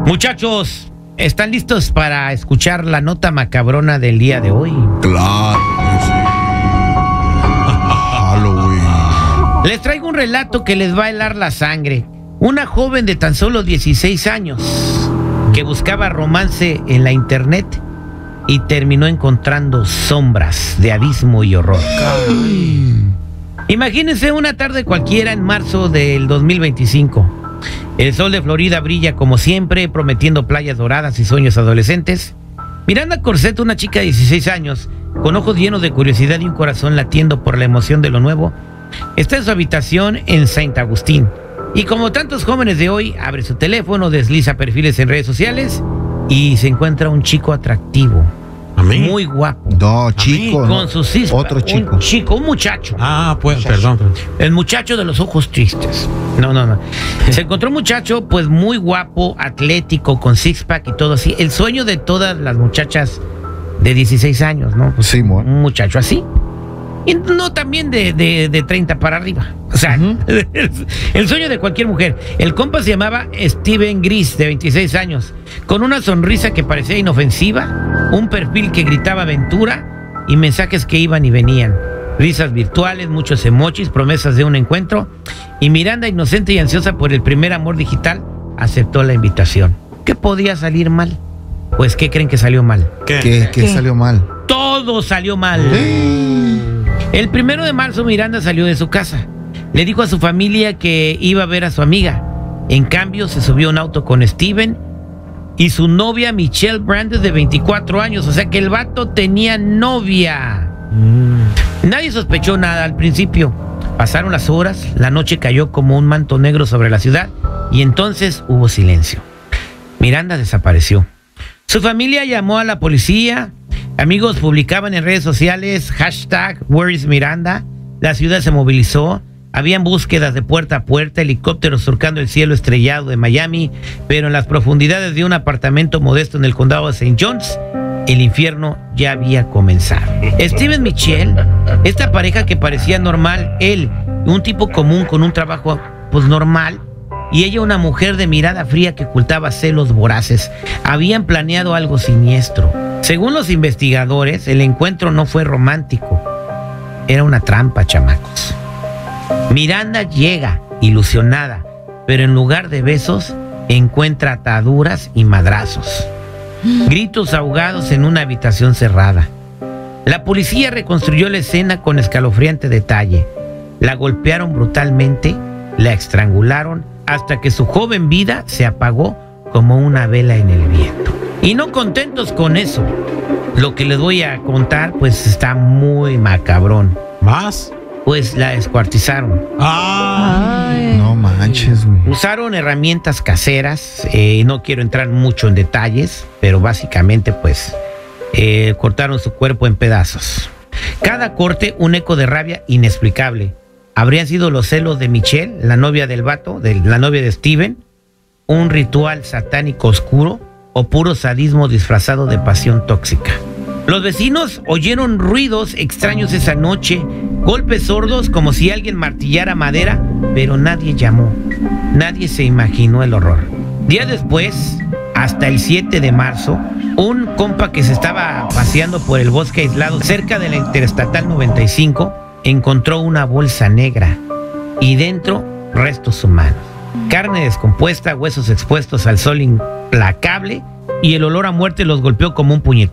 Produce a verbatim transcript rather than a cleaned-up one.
Muchachos, ¿están listos para escuchar la nota macabrona del día de hoy? Claro que sí. Halloween. Les traigo un relato que les va a helar la sangre. Una joven de tan solo dieciséis años que buscaba romance en la internet y terminó encontrando sombras de abismo y horror. Ay. Imagínense una tarde cualquiera en marzo del dos mil veinticinco. El sol de Florida brilla como siempre, prometiendo playas doradas y sueños adolescentes. Miranda Corset, una chica de dieciséis años, con ojos llenos de curiosidad y un corazón latiendo por la emoción de lo nuevo, está en su habitación en Saint Agustín. Y como tantos jóvenes de hoy, abre su teléfono, desliza perfiles en redes sociales y se encuentra un chico atractivo. Muy guapo. No, chico. Con no. su cispa. Otro chico. Un chico, un muchacho. Ah, pues, perdón, perdón. El muchacho de los ojos tristes. No, no, no. Se encontró un muchacho, pues, muy guapo, atlético, con six-pack y todo así. El sueño de todas las muchachas de dieciséis años, ¿no? Pues, Sí, mo. un muchacho así. Y no también de, de, de treinta para arriba. O sea, uh-huh. el, el sueño de cualquier mujer. El compa se llamaba Steven Gris, de veintiséis años, con una sonrisa que parecía inofensiva, un perfil que gritaba aventura y mensajes que iban y venían. Risas virtuales, muchos emojis, promesas de un encuentro. Y Miranda, inocente y ansiosa por el primer amor digital, aceptó la invitación. ¿Qué podía salir mal? Pues, ¿qué creen que salió mal? ¿Qué, ¿Qué, ¿Qué salió mal? Todo salió mal. ¿Eh? El primero de marzo Miranda salió de su casa. Le dijo a su familia que iba a ver a su amiga. En cambio, se subió a un auto con Steven y su novia Michelle Brandes, de veinticuatro años. O sea que el vato tenía novia. Mm. Nadie sospechó nada al principio. Pasaron las horas, la noche cayó como un manto negro sobre la ciudad y entonces hubo silencio. Miranda desapareció. Su familia llamó a la policía. Amigos publicaban en redes sociales hashtag Where is Miranda. La ciudad se movilizó. Habían búsquedas de puerta a puerta, helicópteros surcando el cielo estrellado de Miami, pero en las profundidades de un apartamento modesto en el condado de Saint John's, el infierno ya había comenzado. Steven Michelle, esta pareja que parecía normal, él, un tipo común con un trabajo pues normal, y ella una mujer de mirada fría que ocultaba celos voraces, habían planeado algo siniestro. Según los investigadores, el encuentro no fue romántico. Era una trampa, chamacos. Miranda llega, ilusionada, pero en lugar de besos, encuentra ataduras y madrazos. Gritos ahogados en una habitación cerrada. La policía reconstruyó la escena con escalofriante detalle. La golpearon brutalmente, la estrangularon, hasta que su joven vida se apagó como una vela en el viento. Y no contentos con eso, lo que les voy a contar pues está muy macabrón. ¿Más? Pues la descuartizaron. Ay. No manches, güey. Usaron herramientas caseras, eh, no quiero entrar mucho en detalles, pero básicamente pues eh, cortaron su cuerpo en pedazos. Cada corte un eco de rabia inexplicable. ¿Habrían sido los celos de Michelle, la novia del vato, de la novia de Steven? ¿Un ritual satánico oscuro? ¿O puro sadismo disfrazado de pasión tóxica? Los vecinos oyeron ruidos extraños esa noche, golpes sordos como si alguien martillara madera, pero nadie llamó. Nadie se imaginó el horror. Días después, hasta el siete de marzo, un compa que se estaba paseando por el bosque aislado cerca de la Interestatal noventa y cinco encontró una bolsa negra y dentro restos humanos. Carne descompuesta, huesos expuestos al sol implacable y el olor a muerte los golpeó como un puñetazo.